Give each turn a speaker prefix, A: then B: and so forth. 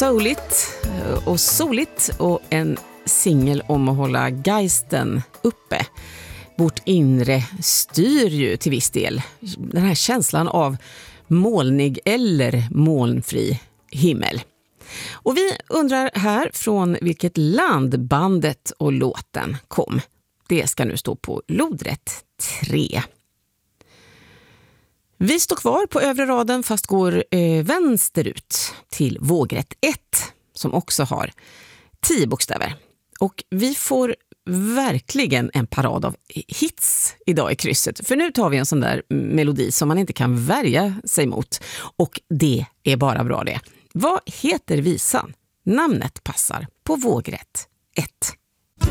A: souligt och soligt och en singel om att hålla geisten uppe. Vårt inre styr ju till viss del den här känslan av molnig eller molnfri himmel. Och vi undrar här från vilket land bandet och låten kom. Det ska nu stå på lodrätt 3. Vi står kvar på övre raden fast går vänsterut till vågrätt 1 som också har 10 bokstäver. Och vi får verkligen en parad av hits idag i krysset. För nu tar vi en sån där melodi som man inte kan värja sig mot. Och det är bara bra det. Vad heter visan? Namnet passar på vågrätt 1.